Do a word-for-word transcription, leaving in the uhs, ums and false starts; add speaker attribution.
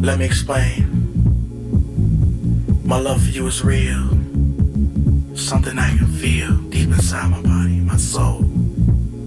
Speaker 1: Let me explain. My love for you is real. Something I can feel deep inside my body, my soul.